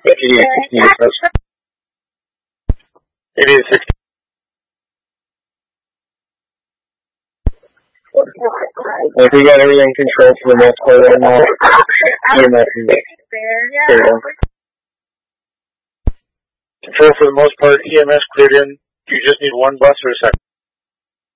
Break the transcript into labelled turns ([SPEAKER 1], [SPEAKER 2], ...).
[SPEAKER 1] 8860. If we got everything controlled for the most part right now, EMS is cleared in. Control for the most part, EMS cleared in. You just need one bus or a second.